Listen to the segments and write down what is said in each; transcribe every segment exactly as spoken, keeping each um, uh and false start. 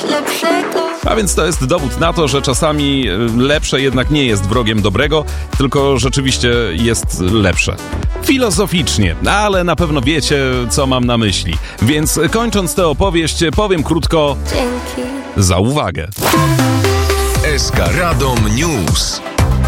lepszego. A więc to jest dowód na to, że czasami lepsze jednak nie jest wrogiem dobrego, tylko rzeczywiście jest lepsze. Filozoficznie, ale na pewno wiecie, co mam na myśli. Więc kończąc tę opowieść, powiem krótko: Dzięki za uwagę. S K Radom News.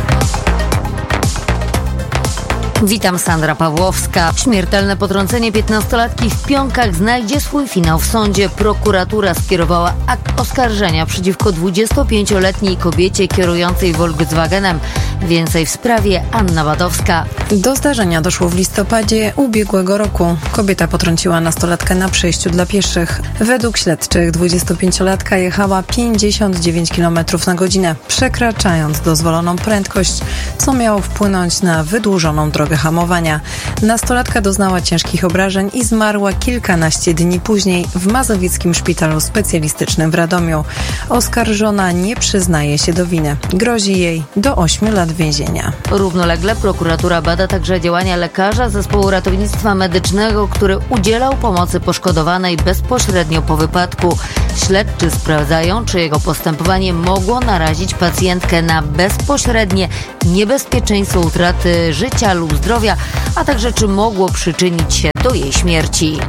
Witam, Sandra Pawłowska. Śmiertelne potrącenie piętnastolatki w Pionkach znajdzie swój finał w sądzie. Prokuratura skierowała akt oskarżenia przeciwko dwudziestopięcioletniej kobiecie kierującej Volkswagenem. Więcej w sprawie Anna Wadowska. Do zdarzenia doszło w listopadzie ubiegłego roku. Kobieta potrąciła nastolatkę na przejściu dla pieszych. Według śledczych dwudziestopięciolatka jechała pięćdziesiąt dziewięć kilometrów na godzinę, przekraczając dozwoloną prędkość, co miało wpłynąć na wydłużoną drogę hamowania. Nastolatka doznała ciężkich obrażeń i zmarła kilkanaście dni później w mazowieckim szpitalu specjalistycznym w Radomiu. Oskarżona nie przyznaje się do winy. Grozi jej do ośmiu lat więzienia. Równolegle prokuratura bada także działania lekarza zespołu ratownictwa medycznego, który udzielał pomocy poszkodowanej bezpośrednio po wypadku. Śledczy sprawdzają, czy jego postępowanie mogło narazić pacjentkę na bezpośrednie niebezpieczeństwo utraty życia lub zdrowia, a także czy mogło przyczynić się do jej śmierci.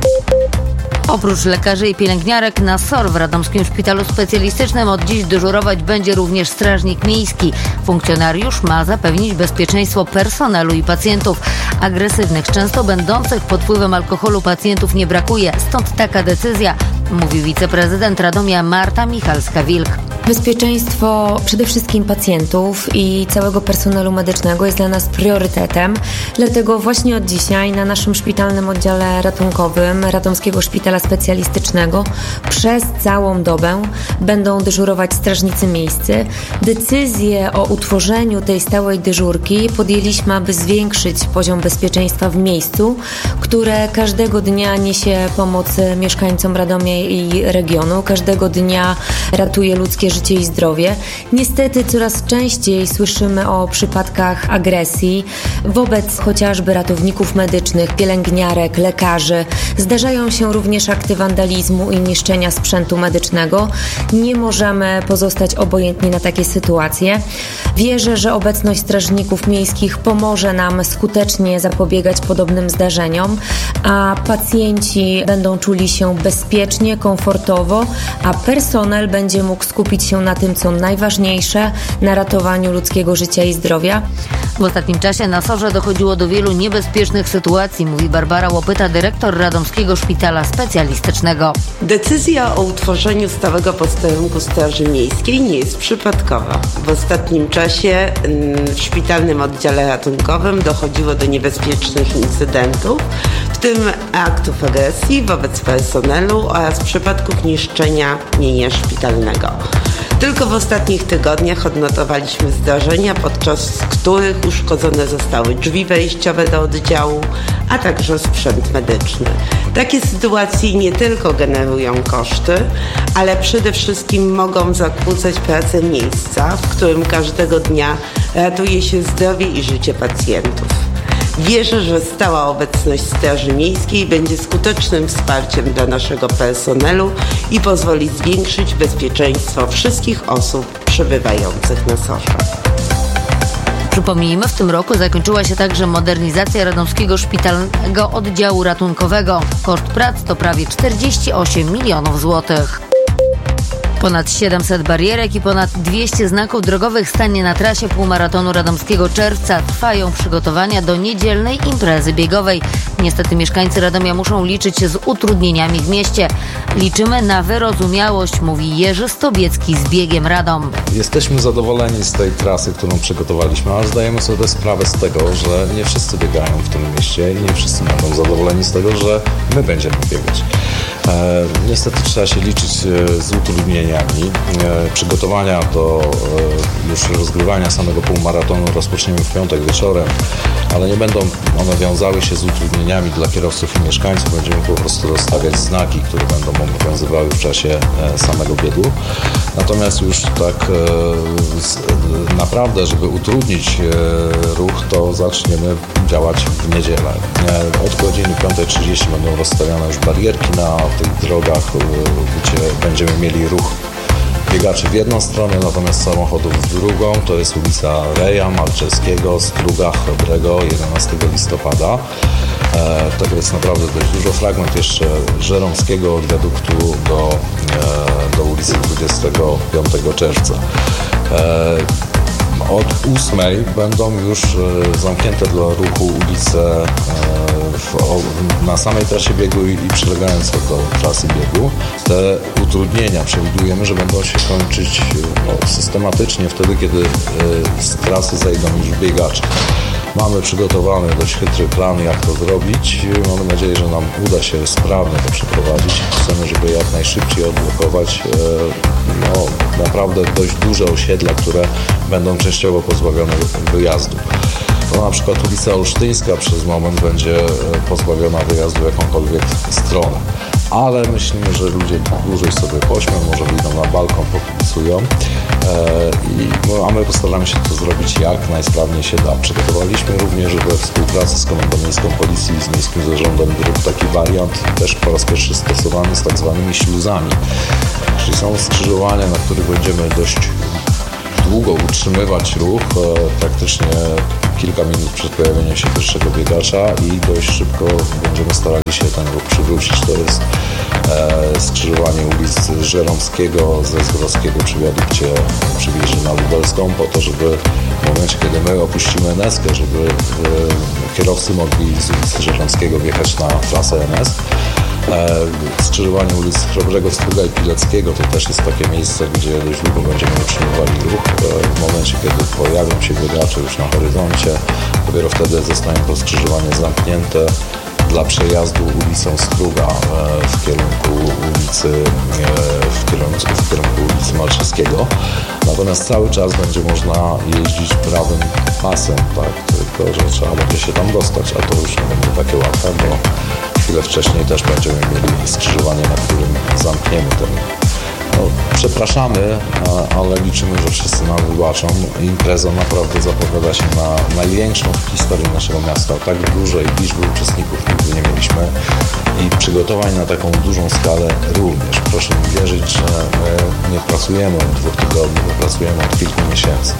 Oprócz lekarzy i pielęgniarek na S O R w Radomskim Szpitalu Specjalistycznym od dziś dyżurować będzie również strażnik miejski. Funkcjonariusz ma zapewnić bezpieczeństwo personelu i pacjentów. Agresywnych, często będących pod wpływem alkoholu pacjentów nie brakuje, stąd taka decyzja, mówi wiceprezydent Radomia Marta Michalska-Wilk. Bezpieczeństwo przede wszystkim pacjentów i całego personelu medycznego jest dla nas priorytetem. Dlatego właśnie od dzisiaj na naszym szpitalnym oddziale ratunkowym Radomskiego Szpitala Specjalistycznego przez całą dobę będą dyżurować strażnicy miejscy. Decyzję o utworzeniu tej stałej dyżurki podjęliśmy, aby zwiększyć poziom bezpieczeństwa w miejscu, które każdego dnia niesie pomoc mieszkańcom Radomia i regionu. Każdego dnia ratuje ludzkie życie i zdrowie. Niestety coraz częściej słyszymy o przypadkach agresji wobec chociażby ratowników medycznych, pielęgniarek, lekarzy. Zdarzają się również akty wandalizmu i niszczenia sprzętu medycznego. Nie możemy pozostać obojętni na takie sytuacje. Wierzę, że obecność strażników miejskich pomoże nam skutecznie zapobiegać podobnym zdarzeniom, a pacjenci będą czuli się bezpiecznie, komfortowo, a personel będzie mógł skupić się na tym, co najważniejsze, na ratowaniu ludzkiego życia i zdrowia. W ostatnim czasie na S O R-ze dochodziło do wielu niebezpiecznych sytuacji, mówi Barbara Łopyta, dyrektor Radomskiego Szpitala Specjalistycznego. Decyzja o utworzeniu stałego posterunku Straży Miejskiej nie jest przypadkowa. W ostatnim czasie w szpitalnym oddziale ratunkowym dochodziło do niebezpiecznych incydentów, w tym aktów agresji wobec personelu oraz przypadków niszczenia mienia szpitalnego. Tylko w ostatnich tygodniach odnotowaliśmy zdarzenia, podczas których uszkodzone zostały drzwi wejściowe do oddziału, a także sprzęt medyczny. Takie sytuacje nie tylko generują koszty, ale przede wszystkim mogą zakłócać pracę miejsca, w którym każdego dnia ratuje się zdrowie i życie pacjentów. Wierzę, że stała obecność Straży Miejskiej będzie skutecznym wsparciem dla naszego personelu i pozwoli zwiększyć bezpieczeństwo wszystkich osób przebywających na S O R-ze. Przypomnijmy, w tym roku zakończyła się także modernizacja Radomskiego Szpitalnego Oddziału Ratunkowego. Koszt prac to prawie czterdzieści osiem milionów złotych. Ponad siedemset barierek i ponad dwieście znaków drogowych stanie na trasie półmaratonu radomskiego czerwca. Trwają przygotowania do niedzielnej imprezy biegowej. Niestety mieszkańcy Radomia muszą liczyć się z utrudnieniami w mieście. Liczymy na wyrozumiałość, mówi Jerzy Stobiecki z Biegiem Radom. Jesteśmy zadowoleni z tej trasy, którą przygotowaliśmy, ale zdajemy sobie sprawę z tego, że nie wszyscy biegają w tym mieście i nie wszyscy będą zadowoleni z tego, że my będziemy biegać. E, niestety trzeba się liczyć z utrudnieniami. E, przygotowania do e, już rozgrywania samego półmaratonu rozpoczniemy w piątek wieczorem, ale nie będą one wiązały się z utrudnieniami dla kierowców i mieszkańców. Będziemy po prostu rozstawiać znaki, które będą obowiązywały w czasie e, samego biegu. Natomiast już tak e, z, e, naprawdę, żeby utrudnić e, ruch, to zaczniemy działać w niedzielę. E, od godziny piąta trzydzieści będą rozstawione już barierki na tych drogach, gdzie będziemy mieli ruch biegaczy w jedną stronę, natomiast samochodów w drugą. To jest ulica Reja, Malczewskiego, Struga, Chrobrego, jedenastego listopada. E, tego jest naprawdę dość dużo. Fragment jeszcze Żeromskiego od wiaduktu do, e, do ulicy dwudziestego piątego czerwca. E, Od ósmej będą już zamknięte dla ruchu ulice w, na samej trasie biegu i, i przylegające do trasy biegu. Te utrudnienia przewidujemy, że będą się kończyć no, systematycznie wtedy, kiedy z trasy zejdą już biegacze. Mamy przygotowany dość chytry plan, jak to zrobić. Mamy nadzieję, że nam uda się sprawnie to przeprowadzić. Chcemy, żeby jak najszybciej odblokować no, naprawdę dość duże osiedla, które będą częściowo pozbawione wyjazdu. No, na przykład ulica Olsztyńska przez moment będzie pozbawiona wyjazdu w jakąkolwiek stronę. Ale myślimy, że ludzie dłużej sobie pośmią, może wyjdą na balkon, pokibicują. I, no, a my postaramy się to zrobić jak najsprawniej się da. Przygotowaliśmy również we współpracy z Komendą Miejską Policji i z Miejskim Zarządem Dróg taki wariant, też po raz pierwszy stosowany z tak zwanymi śluzami. Czyli są skrzyżowania, na których będziemy dość długo utrzymywać ruch, praktycznie kilka minut przed pojawieniem się pierwszego biegacza i dość szybko będziemy starali się ten ruch przywrócić. To jest e, skrzyżowanie ulic Żeromskiego ze Zgorowskiego przy wiadukcie przy wjeździe na Lubelską, po to, żeby w momencie, kiedy my opuścimy N S K, żeby e, kierowcy mogli z ulicy Żeromskiego wjechać na trasę N S. E, skrzyżowanie ulic Chrobrego, Struga i Pileckiego to też jest takie miejsce, gdzie dość długo będziemy utrzymywali ruch. E, w momencie, kiedy pojawią się biegacze już na horyzoncie, dopiero wtedy zostanie to skrzyżowanie zamknięte dla przejazdu ulicą Struga e, w kierunku ulicy e, w, kierunku, w kierunku ulicy Malczewskiego. Natomiast cały czas będzie można jeździć prawym pasem, tak? Tylko że trzeba będzie się tam dostać, a to już nie będzie takie łatwe, bo chwilę wcześniej też będziemy mieli skrzyżowanie, na którym zamkniemy ten. No, przepraszamy, ale liczymy, że wszyscy nam wybaczą. Impreza naprawdę zapowiada się na największą w historii naszego miasta. Tak dużej liczby uczestników nigdy nie mieliśmy i przygotowań na taką dużą skalę również. Proszę mi wierzyć, że my nie pracujemy od dwóch tygodni, my pracujemy od kilku miesięcy.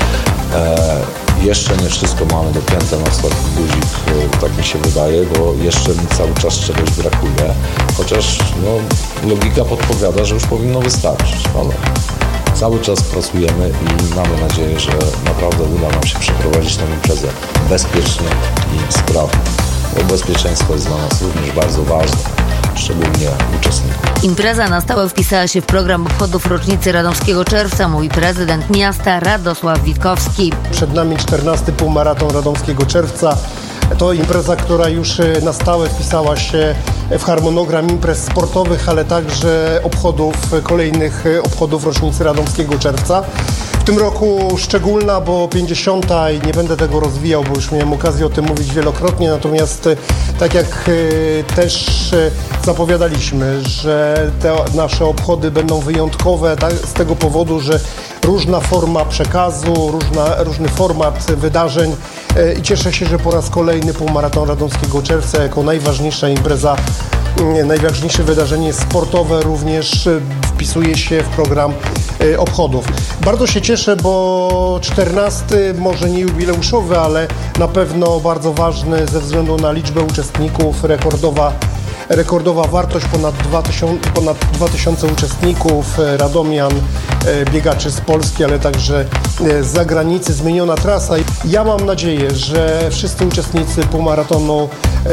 E, jeszcze nie wszystko mamy dopięte na ostatni guzik, tak mi się wydaje, bo jeszcze mi cały czas czegoś brakuje, chociaż no, logika podpowiada, że już powinno wystarczyć, ale cały czas pracujemy i mamy nadzieję, że naprawdę uda nam się przeprowadzić tę imprezę bezpiecznie i sprawnie, bo bezpieczeństwo jest dla nas również bardzo ważne, szczególnie uczestników. Impreza na stałe wpisała się w program obchodów rocznicy Radomskiego Czerwca, mówi prezydent miasta Radosław Witkowski. Przed nami czternasty półmaraton Radomskiego Czerwca. To impreza, która już na stałe wpisała się w harmonogram imprez sportowych, ale także obchodów, kolejnych obchodów rocznicy Radomskiego Czerwca. W tym roku szczególna, bo pięćdziesiąta i nie będę tego rozwijał, bo już miałem okazję o tym mówić wielokrotnie, natomiast tak jak też zapowiadaliśmy, że te nasze obchody będą wyjątkowe tak, z tego powodu, że różna forma przekazu, różna, różny format wydarzeń i cieszę się, że po raz kolejny półmaraton Radomskiego Czerwca jako najważniejsza impreza, najważniejsze wydarzenie sportowe również wpisuje się w program obchodów. Bardzo się cieszę, bo czternasty, może nie jubileuszowy, ale na pewno bardzo ważny ze względu na liczbę uczestników, rekordowa Rekordowa wartość, ponad dwa tysiące, ponad dwa tysiące uczestników, radomian, biegaczy z Polski, ale także z zagranicy, zmieniona trasa. Ja mam nadzieję, że wszyscy uczestnicy półmaratonu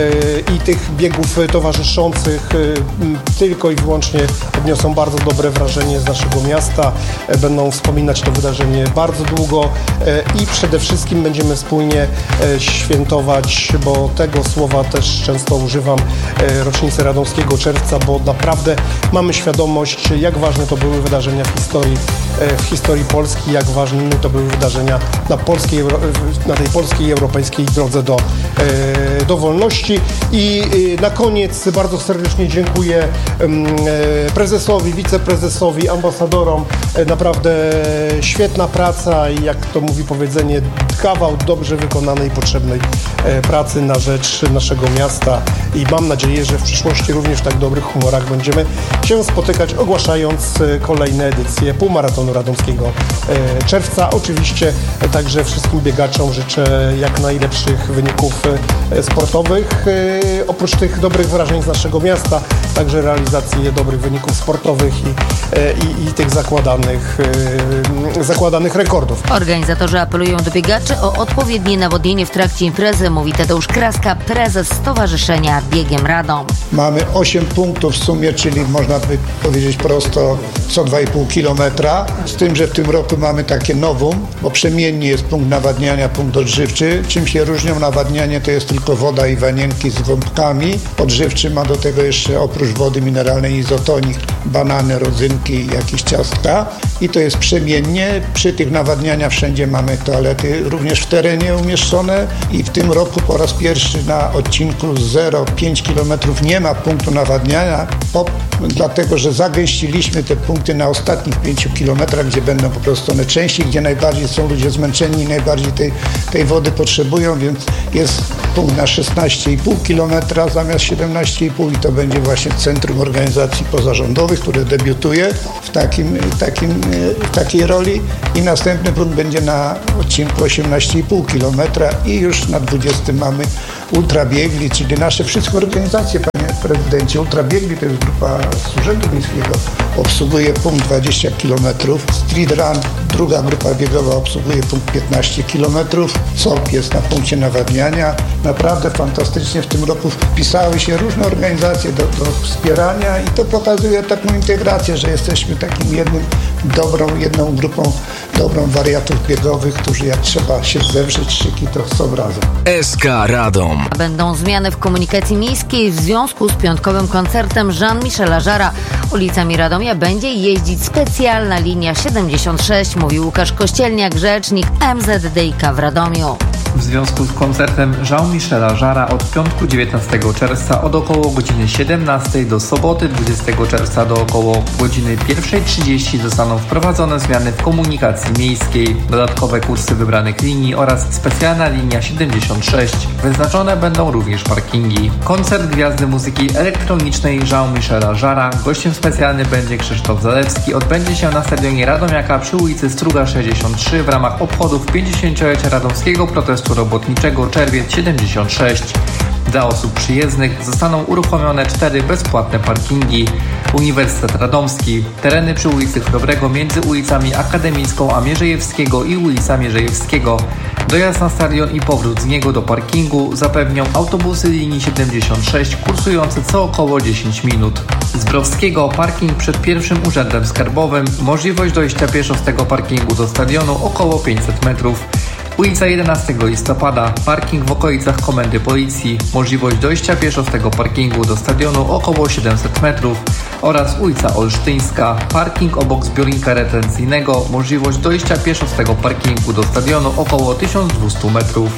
i tych biegów towarzyszących tylko i wyłącznie odniosą bardzo dobre wrażenie z naszego miasta, będą wspominać to wydarzenie bardzo długo i przede wszystkim będziemy wspólnie świętować, bo tego słowa też często używam, rocznicę Radomskiego Czerwca, bo naprawdę mamy świadomość, jak ważne to były wydarzenia w historii, w historii Polski, jak ważne to były wydarzenia na, polskiej, na tej polskiej i europejskiej drodze do, do wolności. I na koniec bardzo serdecznie dziękuję prezesowi, wiceprezesowi, ambasadorom. Naprawdę świetna praca i jak to mówi powiedzenie, kawał dobrze wykonanej, potrzebnej pracy na rzecz naszego miasta i mam nadzieję, że w przyszłości również w tak dobrych humorach będziemy się spotykać, ogłaszając kolejne edycje półmaratonu radomskiego czerwca. Oczywiście także wszystkim biegaczom życzę jak najlepszych wyników sportowych. Oprócz tych dobrych wrażeń z naszego miasta, także realizacji dobrych wyników sportowych i, i, i tych zakładanych, zakładanych rekordów. Organizatorzy apelują do biegaczy o odpowiednie nawodnienie w trakcie imprezy, mówi Tadeusz Kraska, prezes Stowarzyszenia Biegiem Radom. Mamy osiem punktów w sumie, czyli można by powiedzieć prosto co dwa i pół kilometra. Z tym, że w tym roku mamy takie nowum, bo przemiennie jest punkt nawadniania, punkt odżywczy. Czym się różnią? Nawadnianie to jest tylko woda i wanienki z gąbkami. Odżywczy ma do tego jeszcze oprócz wody mineralnej izotonik, banany, rodzynki, jakieś ciastka. I to jest przemiennie. Przy tych nawadnianiach wszędzie mamy toalety, również w terenie umieszczone. I w tym roku po raz pierwszy na odcinku zero przecinek pięć kilometrów nie ma punktu nawadniania, po, dlatego że zagęściliśmy te punkty na ostatnich pięciu kilometrach, gdzie będą po prostu one częściej, gdzie najbardziej są ludzie zmęczeni i najbardziej tej, tej wody potrzebują, więc jest punkt na szesnaście i pół kilometra zamiast siedemnaście i pół i to będzie właśnie Centrum Organizacji Pozarządowych, które debiutuje w, takim, takim, w takiej roli i następny punkt będzie na odcinku osiemnaście i pół kilometra i już na dwudziestym mamy ultrabiegli, czyli nasze wszystkie organizacje, panie prezydencie. Ultrabiegli to jest grupa z Urzędu Miejskiego, obsługuje punkt dwadzieścia kilometrów. Street Run, druga grupa biegowa, obsługuje punkt piętnaście kilometrów. S O P jest na punkcie nawadniania. Naprawdę fantastycznie w tym roku wpisały się różne organizacje do, do wspierania i to pokazuje taką integrację, że jesteśmy takim jednym, dobrą, jedną grupą, dobrą wariatów biegowych, którzy jak trzeba się zewrzeć szyki, to są razem. S K Radom. Będą zmiany w komunikacji miejskiej w związku z piątkowym koncertem Jean-Michela Jarre'a. Ulicami Radomia będzie jeździć specjalna linia siedemdziesiąt sześć, mówi Łukasz Kościelniak, rzecznik M Z D I K w Radomiu. W związku z koncertem Jean-Michela Jarre'a od piątku dziewiętnastego czerwca od około godziny siedemnastej do soboty dwudziestego czerwca do około godziny pierwszej trzydzieści zostaną wprowadzone zmiany w komunikacji miejskiej, dodatkowe kursy wybranych linii oraz specjalna linia siedemdziesiąt sześć. Wyznaczone będą również parkingi. Koncert Gwiazdy Muzyki Elektronicznej Jean-Michela Jarre'a. Gościem specjalnym będzie Krzysztof Zalewski. Odbędzie się na stadionie Radomiaka przy ulicy Struga sześćdziesiąt trzy w ramach obchodów pięćdziesięciolecia radomskiego protestu robotniczego Czerwiec siedemdziesiąt sześć. Dla osób przyjezdnych zostaną uruchomione cztery bezpłatne parkingi. Uniwersytet Radomski, tereny przy ulicy Chrobrego między ulicami Akademicką a Mierzejewskiego i ulica Mierzejewskiego. Dojazd na stadion i powrót z niego do parkingu zapewnią autobusy linii siedemdziesiąt sześć kursujące co około dziesięć minut. Zbrowskiego parking przed pierwszym urzędem skarbowym, możliwość dojścia pieszo z tego parkingu do stadionu około pięćset metrów. Ulica jedenastego listopada, parking w okolicach Komendy Policji, możliwość dojścia pieszo z tego parkingu do stadionu około siedemset metrów oraz ulica Olsztyńska, parking obok zbiornika retencyjnego, możliwość dojścia pieszo z tego parkingu do stadionu około tysiąc dwieście metrów.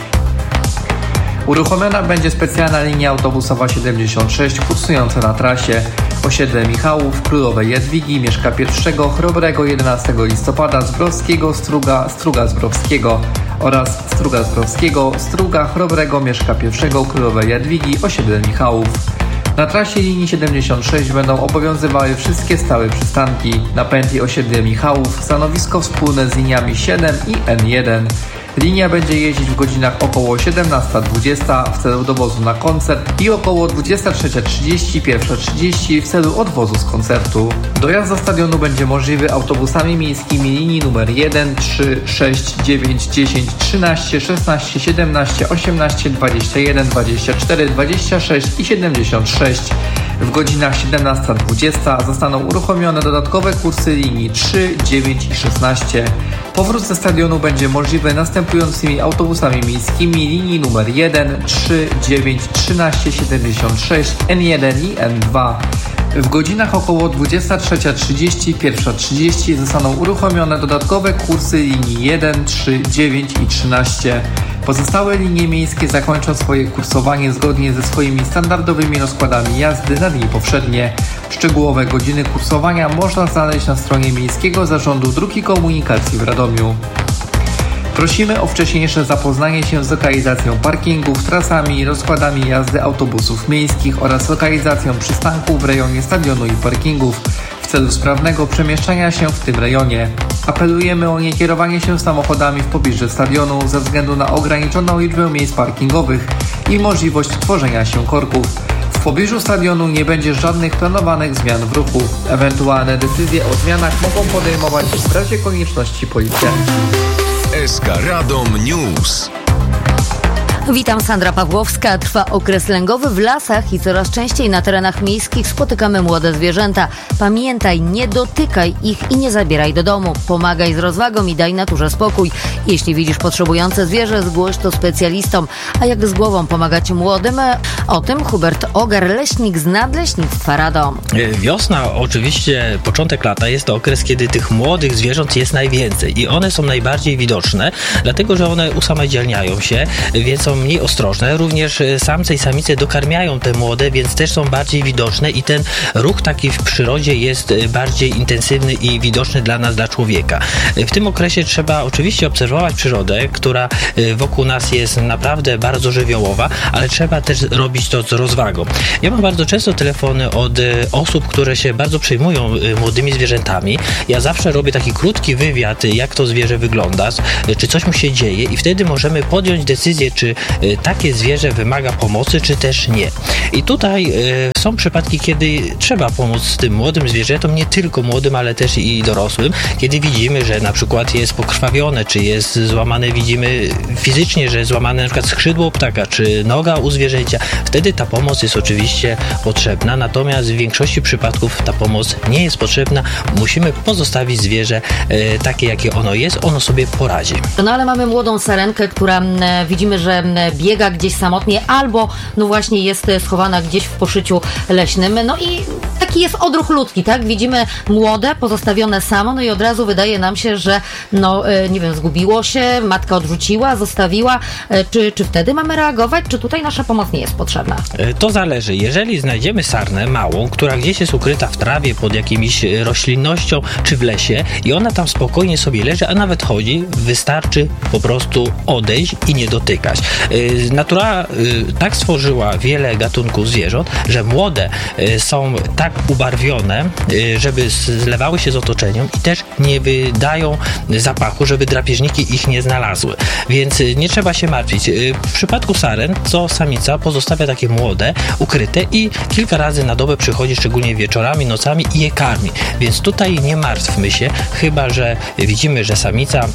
Uruchomiona będzie specjalna linia autobusowa siedemdziesiąt sześć kursująca na trasie osiedle Michałów, Królowej Jadwigi, Mieszka pierwszego, Chrobrego jedenastego listopada, Zbrowskiego, Struga, Struga Zbrowskiego oraz Struga Zbrowskiego, Struga, Chrobrego, Mieszka pierwszego, Królowej Jadwigi, osiedle Michałów. Na trasie linii siedemdziesiąt sześć będą obowiązywały wszystkie stałe przystanki. Na pętli osiedle Michałów stanowisko wspólne z liniami siedem i N jeden. Linia będzie jeździć w godzinach około siedemnasta dwadzieścia w celu dowozu na koncert i około dwudziesta trzecia trzydzieści, pierwsza trzydzieści w celu odwozu z koncertu. Dojazd do stadionu będzie możliwy autobusami miejskimi linii numer jeden, trzy, sześć, dziewięć, dziesięć, trzynaście, szesnaście, siedemnaście, osiemnaście, dwadzieścia jeden, dwadzieścia cztery, dwadzieścia sześć i siedemdziesiąt sześć. W godzinach siedemnasta dwadzieścia zostaną uruchomione dodatkowe kursy linii trzy, dziewięć i szesnaście. Powrót ze stadionu będzie możliwy następującymi autobusami miejskimi linii numer jeden, trzy, dziewięć, trzynaście, siedemdziesiąt sześć, N jeden i N dwa. W godzinach około dwudziesta trzecia trzydzieści, pierwsza trzydzieści zostaną uruchomione dodatkowe kursy linii jeden, trzy, dziewięć i trzynaście. Pozostałe linie miejskie zakończą swoje kursowanie zgodnie ze swoimi standardowymi rozkładami jazdy na dni powszednie. Szczegółowe godziny kursowania można znaleźć na stronie Miejskiego Zarządu Dróg i Komunikacji w Radomiu. Prosimy o wcześniejsze zapoznanie się z lokalizacją parkingów, trasami, rozkładami jazdy autobusów miejskich oraz lokalizacją przystanków w rejonie stadionu i parkingów. W w celu sprawnego przemieszczania się w tym rejonie. Apelujemy o niekierowanie się samochodami w pobliżu stadionu ze względu na ograniczoną liczbę miejsc parkingowych i możliwość tworzenia się korków. W pobliżu stadionu nie będzie żadnych planowanych zmian w ruchu. Ewentualne decyzje o zmianach mogą podejmować w razie konieczności policjanci. S K Radom News. Witam, Sandra Pawłowska. Trwa okres lęgowy w lasach i coraz częściej na terenach miejskich spotykamy młode zwierzęta. Pamiętaj, nie dotykaj ich i nie zabieraj do domu. Pomagaj z rozwagą i daj naturze spokój. Jeśli widzisz potrzebujące zwierzę, zgłoś to specjalistom. A jak z głową pomagać młodym? O tym Hubert Ogar, leśnik z Nadleśnictwa Radom. Wiosna, oczywiście początek lata, jest to okres, kiedy tych młodych zwierząt jest najwięcej i one są najbardziej widoczne, dlatego że one usamodzielniają się, więc są mniej ostrożne. Również samce i samice dokarmiają te młode, więc też są bardziej widoczne i ten ruch taki w przyrodzie jest bardziej intensywny i widoczny dla nas, dla człowieka. W tym okresie trzeba oczywiście obserwować przyrodę, która wokół nas jest naprawdę bardzo żywiołowa, ale trzeba też robić to z rozwagą. Ja mam bardzo często telefony od osób, które się bardzo przejmują młodymi zwierzętami. Ja zawsze robię taki krótki wywiad, jak to zwierzę wygląda, czy coś mu się dzieje i wtedy możemy podjąć decyzję, czy takie zwierzę wymaga pomocy, czy też nie. I tutaj y, są przypadki, kiedy trzeba pomóc tym młodym zwierzętom, nie tylko młodym, ale też i dorosłym, kiedy widzimy, że na przykład jest pokrwawione, czy jest złamane, widzimy fizycznie, że złamane na przykład skrzydło ptaka, czy noga u zwierzęcia. Wtedy ta pomoc jest oczywiście potrzebna, natomiast w większości przypadków ta pomoc nie jest potrzebna. Musimy pozostawić zwierzę y, takie, jakie ono jest, ono sobie poradzi. No ale mamy młodą sarenkę, która m, widzimy, że biega gdzieś samotnie albo no właśnie jest schowana gdzieś w poszyciu leśnym. No i taki jest odruch ludzki, tak? Widzimy młode, pozostawione samo, no i od razu wydaje nam się, że no nie wiem, zgubiło się, matka odrzuciła, zostawiła. Czy, czy wtedy mamy reagować, czy tutaj nasza pomoc nie jest potrzebna? To zależy. Jeżeli znajdziemy sarnę małą, która gdzieś jest ukryta w trawie, pod jakimś roślinnością, czy w lesie i ona tam spokojnie sobie leży, a nawet chodzi, wystarczy po prostu odejść i nie dotykać. Natura tak stworzyła wiele gatunków zwierząt, że młode są tak ubarwione, żeby zlewały się z otoczeniem i też nie wydają zapachu, żeby drapieżniki ich nie znalazły. Więc nie trzeba się martwić. W przypadku saren, co samica pozostawia takie młode, ukryte i kilka razy na dobę przychodzi, szczególnie wieczorami, nocami i je karmi. Więc tutaj nie martwmy się, chyba że widzimy, że samica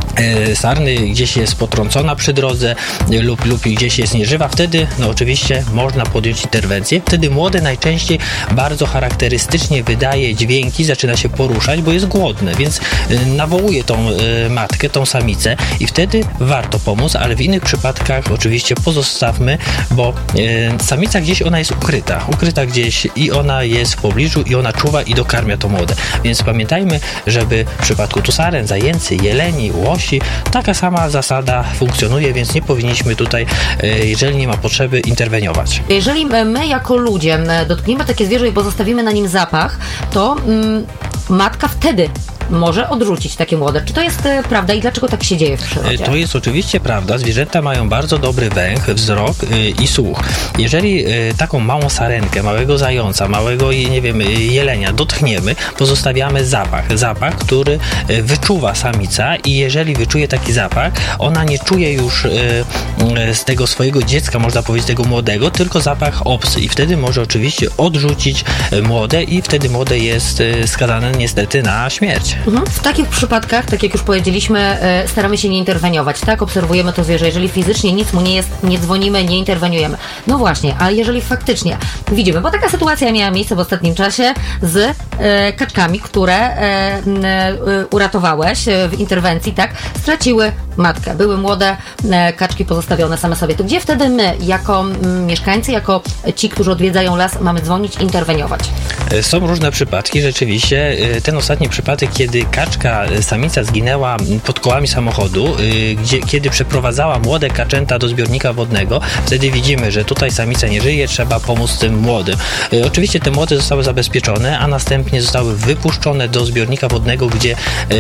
sarny gdzieś jest potrącona przy drodze lub, lub gdzieś jest nieżywa, wtedy no oczywiście można podjąć interwencję. Wtedy młode najczęściej bardzo charakterystycznie wydaje dźwięki, zaczyna się poruszać, bo jest głodne, więc nawołuje tą matkę, tą samicę i wtedy warto pomóc, ale w innych przypadkach oczywiście pozostawmy, bo samica gdzieś ona jest ukryta, ukryta gdzieś i ona jest w pobliżu i ona czuwa i dokarmia to młode. Więc pamiętajmy, żeby w przypadku tu saren, zajęcy, jeleni, łosi, taka sama zasada funkcjonuje, więc nie powinniśmy tutaj, jeżeli nie ma potrzeby, interweniować. Jeżeli my jako ludzie dotkniemy takie zwierzę i pozostawimy na nim zapach, to mm, matka wtedy może odrzucić takie młode. Czy to jest e, prawda i dlaczego tak się dzieje w przyrodzie? To jest oczywiście prawda. Zwierzęta mają bardzo dobry węch, wzrok y, i słuch. Jeżeli y, taką małą sarenkę, małego zająca, małego, nie wiem, jelenia dotkniemy, pozostawiamy zapach. Zapach, który y, wyczuwa samica i jeżeli wyczuje taki zapach, ona nie czuje już y, y, z tego swojego dziecka, można powiedzieć, tego młodego, tylko zapach obcy i wtedy może oczywiście odrzucić y, młode i wtedy młode jest y, skazane niestety na śmierć. Mhm. W takich przypadkach, tak jak już powiedzieliśmy, staramy się nie interweniować, tak? Obserwujemy to zwierzę. Jeżeli fizycznie nic mu nie jest, nie dzwonimy, nie interweniujemy. No właśnie, ale jeżeli faktycznie widzimy, bo taka sytuacja miała miejsce w ostatnim czasie z e, kaczkami, które e, e, uratowałeś w interwencji, tak? Straciły matkę. Były młode e, kaczki pozostawione same sobie. To gdzie wtedy my, jako m, mieszkańcy, jako ci, którzy odwiedzają las, mamy dzwonić, interweniować? Są różne przypadki. Rzeczywiście ten ostatni przypadek, kiedy kiedy kaczka, samica zginęła pod kołami samochodu, gdzie, kiedy przeprowadzała młode kaczęta do zbiornika wodnego, wtedy widzimy, że tutaj samica nie żyje, trzeba pomóc tym młodym. Oczywiście te młode zostały zabezpieczone, a następnie zostały wypuszczone do zbiornika wodnego, gdzie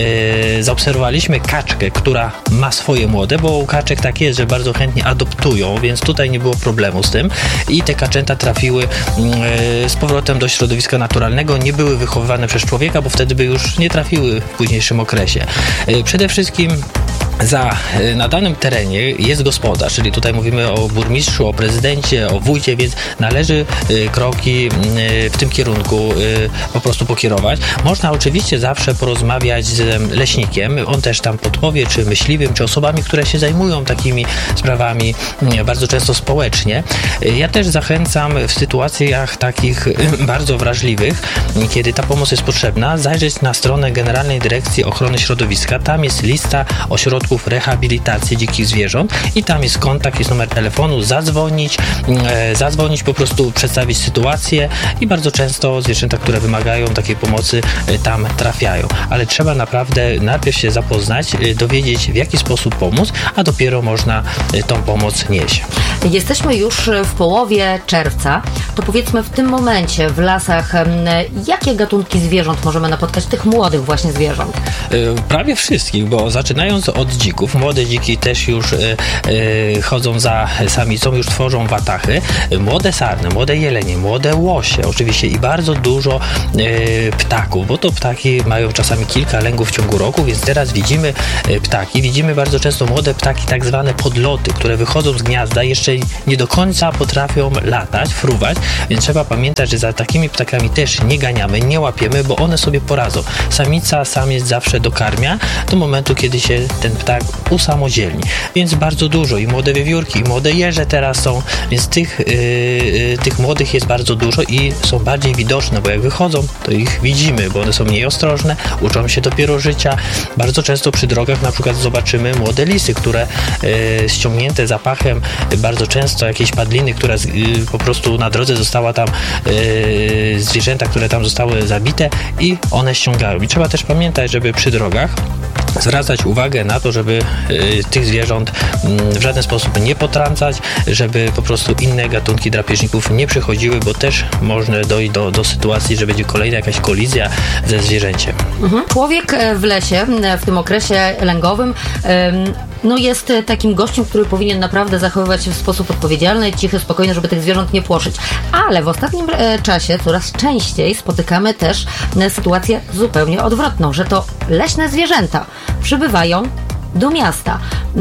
e, zaobserwowaliśmy kaczkę, która ma swoje młode, bo u kaczek tak jest, że bardzo chętnie adoptują, więc tutaj nie było problemu z tym i te kaczęta trafiły e, z powrotem do środowiska naturalnego, nie były wychowywane przez człowieka, bo wtedy by już nie trafiły w późniejszym okresie. E, przede wszystkim Za, na danym terenie jest gospodarz, czyli tutaj mówimy o burmistrzu, o prezydencie, o wójcie, więc należy y, kroki y, w tym kierunku y, po prostu pokierować. Można oczywiście zawsze porozmawiać z leśnikiem, on też tam podpowie, czy myśliwym, czy osobami, które się zajmują takimi sprawami y, bardzo często społecznie. Y, ja też zachęcam w sytuacjach takich y, bardzo wrażliwych, y, kiedy ta pomoc jest potrzebna, zajrzeć na stronę Generalnej Dyrekcji Ochrony Środowiska. Tam jest lista ośrodków rehabilitacji dzikich zwierząt i tam jest kontakt, jest numer telefonu, zadzwonić, e, zadzwonić, po prostu przedstawić sytuację i bardzo często zwierzęta, które wymagają takiej pomocy, e, tam trafiają. Ale trzeba naprawdę najpierw się zapoznać, e, dowiedzieć, w jaki sposób pomóc, a dopiero można e, tą pomoc nieść. Jesteśmy już w połowie czerwca, to powiedzmy w tym momencie w lasach, jakie gatunki zwierząt możemy napotkać, tych młodych właśnie zwierząt? E, prawie wszystkich, bo zaczynając od dzików. Młode dziki też już e, e, chodzą za samicą, już tworzą watachy. Młode sarny, młode jelenie, młode łosie, oczywiście i bardzo dużo e, ptaków, bo to ptaki mają czasami kilka lęgów w ciągu roku, więc teraz widzimy e, ptaki. Widzimy bardzo często młode ptaki, tak zwane podloty, które wychodzą z gniazda, jeszcze nie do końca potrafią latać, fruwać, więc trzeba pamiętać, że za takimi ptakami też nie ganiamy, nie łapiemy, bo one sobie poradzą. Samica, samiec zawsze dokarmia do momentu, kiedy się ten ptak usamodzielni. Więc bardzo dużo i młode wiewiórki, i młode jeże teraz są, więc tych, yy, tych młodych jest bardzo dużo i są bardziej widoczne, bo jak wychodzą, to ich widzimy, bo one są mniej ostrożne, uczą się dopiero życia. Bardzo często przy drogach na przykład zobaczymy młode lisy, które yy, ściągnięte zapachem, yy, bardzo często jakieś padliny, która yy, po prostu na drodze została tam yy, zwierzęta, które tam zostały zabite i one ściągają. I trzeba też pamiętać, żeby przy drogach zwracać uwagę na to, żeby y, tych zwierząt y, w żaden sposób nie potrącać, żeby po prostu inne gatunki drapieżników nie przychodziły, bo też można dojść do, do sytuacji, że będzie kolejna jakaś kolizja ze zwierzęciem. Mhm. Człowiek w lesie w tym okresie lęgowym no jest takim gościem, który powinien naprawdę zachowywać się w sposób odpowiedzialny, cichy, spokojny, żeby tych zwierząt nie płoszyć. Ale w ostatnim czasie coraz częściej spotykamy też sytuację zupełnie odwrotną, że to leśne zwierzęta przybywają do miasta.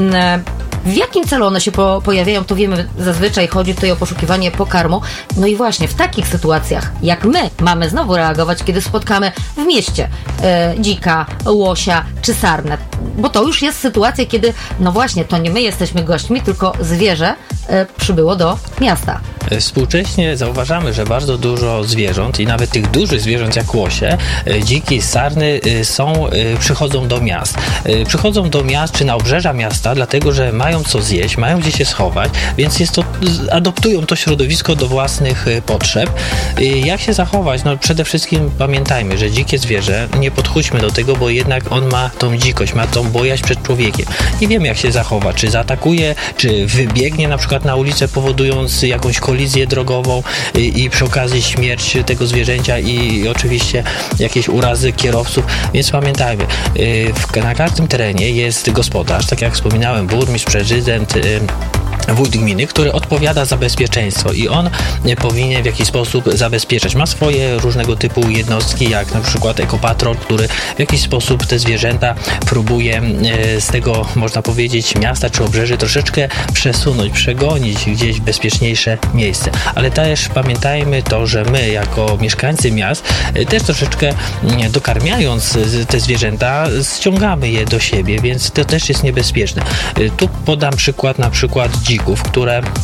W jakim celu one się po, pojawiają, to wiemy, zazwyczaj chodzi tutaj o poszukiwanie pokarmu. No i właśnie w takich sytuacjach, jak my mamy znowu reagować, kiedy spotkamy w mieście e, dzika, łosia czy sarnę. Bo to już jest sytuacja, kiedy no właśnie, to nie my jesteśmy gośćmi, tylko zwierzę e, przybyło do miasta. Współcześnie zauważamy, że bardzo dużo zwierząt i nawet tych dużych zwierząt jak łosie, dziki, sarny są, przychodzą do miast. Przychodzą do miast czy na obrzeża miasta, dlatego że mają co zjeść, mają gdzie się schować, więc jest to, adoptują to środowisko do własnych potrzeb. Jak się zachować? No przede wszystkim pamiętajmy, że dzikie zwierzę, nie podchódźmy do tego, bo jednak on ma tą dzikość, ma tą bojaźń przed człowiekiem. Nie wiemy jak się zachowa, czy zaatakuje, czy wybiegnie na przykład na ulicę, powodując jakąś kolizję drogową i, i przy okazji śmierć tego zwierzęcia i, i oczywiście jakieś urazy kierowców, więc pamiętajmy, w, na każdym terenie jest gospodarz, tak jak wspominałem, burmistrz, prezydent, wójt gminy, który odpowiada za bezpieczeństwo i on powinien w jakiś sposób zabezpieczać. Ma swoje różnego typu jednostki, jak na przykład ekopatrol, który w jakiś sposób te zwierzęta próbuje z tego, można powiedzieć, miasta czy obrzeży troszeczkę przesunąć, przegonić gdzieś w bezpieczniejsze miejsce. Ale też pamiętajmy to, że my jako mieszkańcy miast też troszeczkę dokarmiając te zwierzęta ściągamy je do siebie, więc to też jest niebezpieczne. Tu podam przykład na przykład dzików, które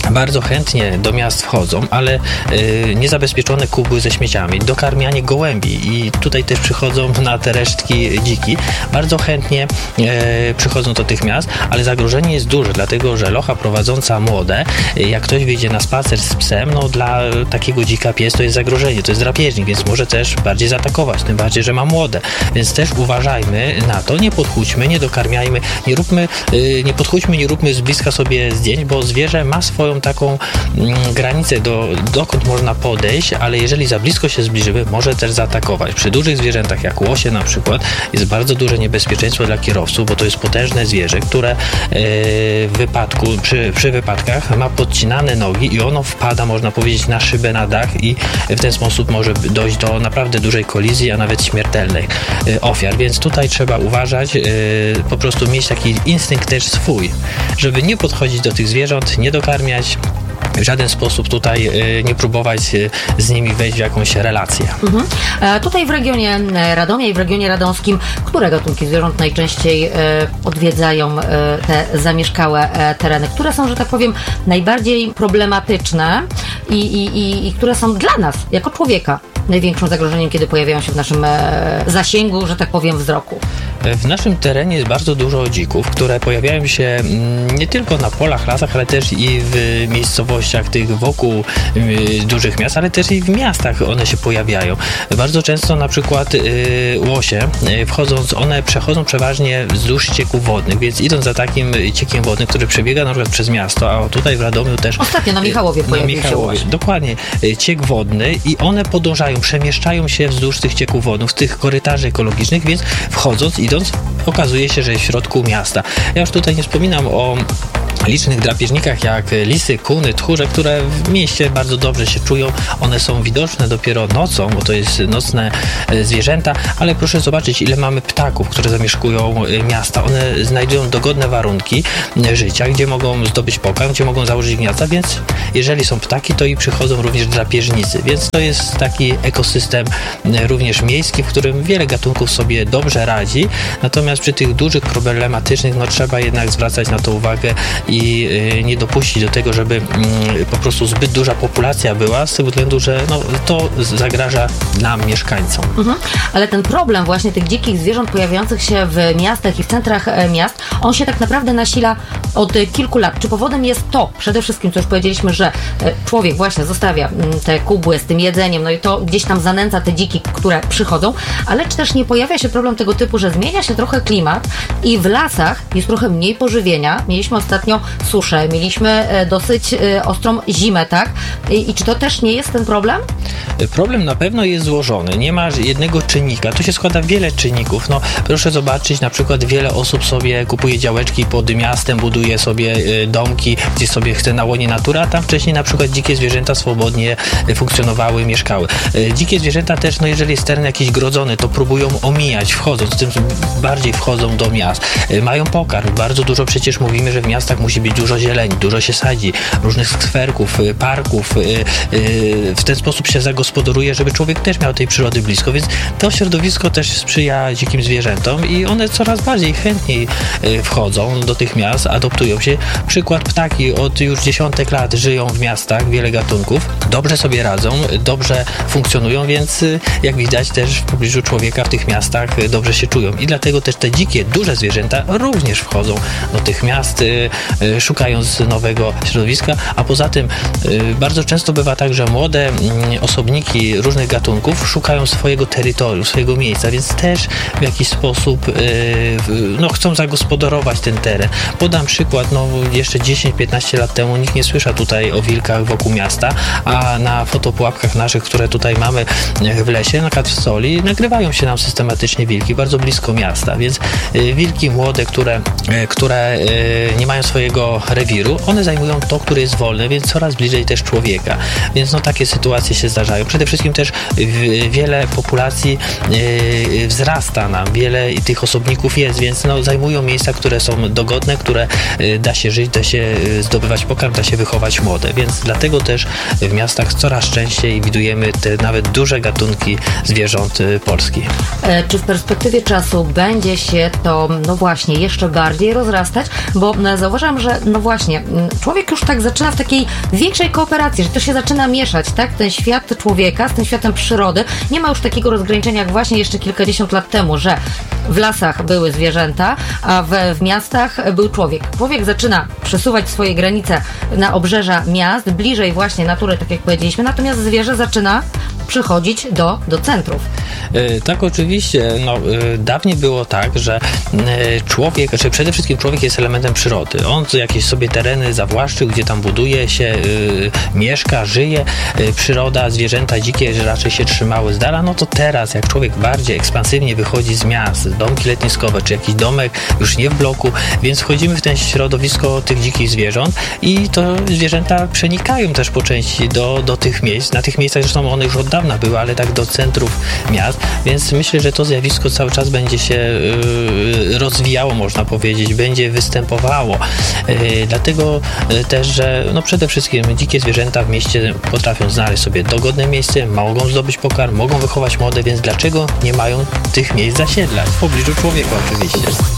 bardzo chętnie do miast wchodzą, ale y, niezabezpieczone kubły ze śmieciami, dokarmianie gołębi i tutaj też przychodzą na te resztki dziki. Bardzo chętnie y, przychodzą do tych miast, ale zagrożenie jest duże, dlatego że locha prowadząca młode, y, jak ktoś wyjdzie na spacer z psem, no dla takiego dzika pies to jest zagrożenie, to jest drapieżnik, więc może też bardziej zaatakować, tym bardziej, że ma młode. Więc też uważajmy na to, nie podchódźmy, nie dokarmiajmy, nie róbmy, y, nie podchódźmy, nie róbmy z bliska sobie zdjęć, bo zwierzę ma swoją taką mm, granicę, do, dokąd można podejść, ale jeżeli za blisko się zbliżymy, może też zaatakować. Przy dużych zwierzętach, jak łosie na przykład, jest bardzo duże niebezpieczeństwo dla kierowców, bo to jest potężne zwierzę, które e, w wypadku, przy, przy wypadkach ma podcinane nogi i ono wpada, można powiedzieć, na szybę, na dach i w ten sposób może dojść do naprawdę dużej kolizji, a nawet śmiertelnych e, ofiar, więc tutaj trzeba uważać, e, po prostu mieć taki instynkt też swój, żeby nie podchodzić do tych zwierząt, nie dokarmiać, w żaden sposób tutaj y, nie próbować y, z nimi wejść w jakąś relację. Mhm. E, tutaj w regionie Radomia i w regionie radomskim, które gatunki zwierząt najczęściej e, odwiedzają e, te zamieszkałe e, tereny? Które są, że tak powiem, najbardziej problematyczne i, i, i, i które są dla nas, jako człowieka, największym zagrożeniem, kiedy pojawiają się w naszym e, zasięgu, że tak powiem, wzroku? W naszym terenie jest bardzo dużo dzików, które pojawiają się mm, nie tylko na polach, lasach, ale też i w miejscowościach tych wokół y, dużych miast, ale też i w miastach one się pojawiają. Bardzo często na przykład y, łosie, y, wchodząc, one przechodzą przeważnie wzdłuż ścieków wodnych, więc idąc za takim ciekiem wodnym, który przebiega na przykład przez miasto, a tutaj w Radomiu też... Ostatnio na Michałowie pojawił się łoś. Dokładnie. Y, ciek wodny i one podążają, przemieszczają się wzdłuż tych cieków wodnych, tych korytarzy ekologicznych, więc wchodząc, idąc, okazuje się, że jest w środku miasta. Ja już tutaj nie wspominam o licznych drapieżnikach jak lisy, kuny, tchórze, które w mieście bardzo dobrze się czują. One są widoczne dopiero nocą, bo to jest nocne zwierzęta, ale proszę zobaczyć, ile mamy ptaków, które zamieszkują miasta. One znajdują dogodne warunki życia, gdzie mogą zdobyć pokarm, gdzie mogą założyć gniazda, więc jeżeli są ptaki, to i przychodzą również drapieżnicy, więc to jest taki ekosystem również miejski, w którym wiele gatunków sobie dobrze radzi, natomiast przy tych dużych, problematycznych, no trzeba jednak zwracać na to uwagę i nie dopuścić do tego, żeby po prostu zbyt duża populacja była, z tego względu, że no, to zagraża nam, mieszkańcom. Mhm. Ale ten problem właśnie tych dzikich zwierząt pojawiających się w miastach i w centrach miast, on się tak naprawdę nasila od kilku lat. Czy powodem jest to, przede wszystkim, co już powiedzieliśmy, że człowiek właśnie zostawia te kubły z tym jedzeniem, no i to gdzieś tam zanęca te dziki, które przychodzą, ale czy też nie pojawia się problem tego typu, że zmienia się trochę klimat i w lasach jest trochę mniej pożywienia. Mieliśmy ostatnio suszę, mieliśmy dosyć ostrą zimę, tak? I, i czy to też nie jest ten problem? Problem na pewno jest złożony. Nie ma jednego czynnika. Tu się składa wiele czynników. No, proszę zobaczyć, na przykład wiele osób sobie kupuje działeczki pod miastem, buduje sobie domki, gdzie sobie chce na łonie natury, a tam wcześniej na przykład dzikie zwierzęta swobodnie funkcjonowały, mieszkały. Dzikie zwierzęta też, no jeżeli jest teren jakiś grodzony, to próbują omijać, wchodząc, tym bardziej wchodzą do miast. Mają pokarm. Bardzo dużo przecież mówimy, że w miastach musi być dużo zieleni, dużo się sadzi, różnych skwerków, parków. W ten sposób się zagospodaruje, żeby człowiek też miał tej przyrody blisko, więc to środowisko też sprzyja dzikim zwierzętom i one coraz bardziej chętniej wchodzą do tych miast, adoptują się. Przykład, ptaki od już dziesiątek lat żyją w miastach, wiele gatunków, dobrze sobie radzą, dobrze funkcjonują, więc jak widać też w pobliżu człowieka w tych miastach dobrze się czują i dlatego też te dzikie, duże zwierzęta również wchodzą do tych miast, szukając nowego środowiska, a poza tym bardzo często bywa tak, że młode osobniki różnych gatunków szukają swojego terytorium, swojego miejsca, więc też w jakiś sposób no, chcą zagospodarować ten teren. Podam przykład, no jeszcze dziesięć piętnaście lat temu nikt nie słyszał tutaj o wilkach wokół miasta, a na fotopułapkach naszych, które tutaj mamy w lesie, na przykład w Soli, nagrywają się nam systematycznie wilki bardzo blisko miasta, więc wilki młode, które, które nie mają swojego rewiru, one zajmują to, które jest wolne, więc coraz bliżej też człowieka. Więc no takie sytuacje się zdarzają. Przede wszystkim też wiele populacji yy, wzrasta nam, wiele tych osobników jest, więc no zajmują miejsca, które są dogodne, które yy, da się żyć, da się zdobywać pokarm, da się wychować młode. Więc dlatego też w miastach coraz częściej widujemy te nawet duże gatunki zwierząt yy, polskich. E, czy w perspektywie czasu będzie się to, no właśnie, jeszcze bardziej rozrastać? Bo zauważam uważam, że no właśnie, człowiek już tak zaczyna w takiej większej kooperacji, że to się zaczyna mieszać, tak? Ten świat człowieka z tym światem przyrody. Nie ma już takiego rozgraniczenia jak właśnie jeszcze kilkadziesiąt lat temu, że w lasach były zwierzęta, a w, w miastach był człowiek. Człowiek zaczyna przesuwać swoje granice na obrzeża miast, bliżej właśnie natury, tak jak powiedzieliśmy, natomiast zwierzę zaczyna przychodzić do, do centrów. Yy, tak, oczywiście. No, yy, dawniej było tak, że yy, człowiek, znaczy przede wszystkim człowiek jest elementem przyrody. On jakieś sobie tereny zawłaszczył, gdzie tam buduje się, yy, mieszka, żyje. Yy, przyroda, zwierzęta dzikie raczej się trzymały z dala. No to teraz, jak człowiek bardziej ekspansywnie wychodzi z miast, domki letniskowe, czy jakiś domek, już nie w bloku, więc wchodzimy w ten środowisko tych dzikich zwierząt i to zwierzęta przenikają też po części do, do tych miejsc. Na tych miejscach zresztą one już od dawna były, ale tak do centrów miast, więc myślę, że to zjawisko cały czas będzie się yy, rozwijało, można powiedzieć, będzie występowało. Yy, dlatego yy, też, że no przede wszystkim dzikie zwierzęta w mieście potrafią znaleźć sobie dogodne miejsce, mogą zdobyć pokarm, mogą wychować młode, więc dlaczego nie mają tych miejsc zasiedlać? W pobliżu człowieka oczywiście.